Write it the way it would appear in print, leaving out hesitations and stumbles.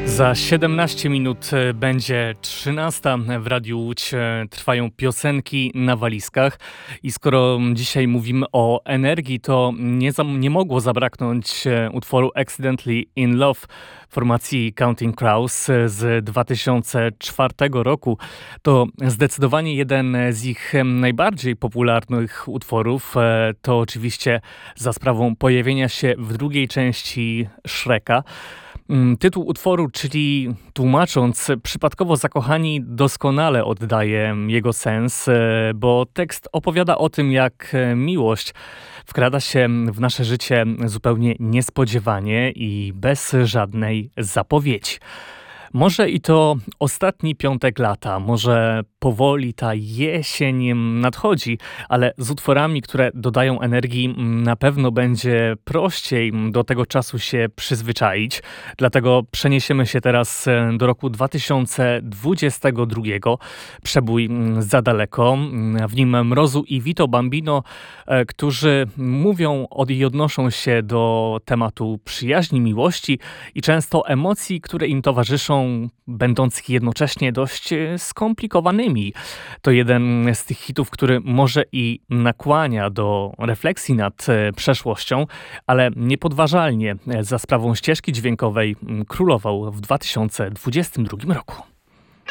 Za 17 minut będzie 13 w Radiu Łódź. Trwają piosenki na walizkach. I skoro dzisiaj mówimy o energii, to nie mogło zabraknąć utworu Accidentally in Love formacji Counting Crows z 2004 roku. To zdecydowanie jeden z ich najbardziej popularnych utworów. To oczywiście za sprawą pojawienia się w drugiej części Shreka. Tytuł utworu, czyli tłumacząc, przypadkowo zakochani doskonale oddaje jego sens, bo tekst opowiada o tym, jak miłość wkrada się w nasze życie zupełnie niespodziewanie i bez żadnej zapowiedzi. Może i to ostatni piątek lata, może powoli ta jesień nadchodzi, ale z utworami, które dodają energii, na pewno będzie prościej do tego czasu się przyzwyczaić. Dlatego przeniesiemy się teraz do roku 2022. Przebój Za daleko. W nim Mrozu i Vito Bambino, którzy mówią i odnoszą się do tematu przyjaźni, miłości i często emocji, które im towarzyszą, będących jednocześnie dość skomplikowanymi. To jeden z tych hitów, który może i nakłania do refleksji nad przeszłością, ale niepodważalnie za sprawą ścieżki dźwiękowej królował w 2022 roku.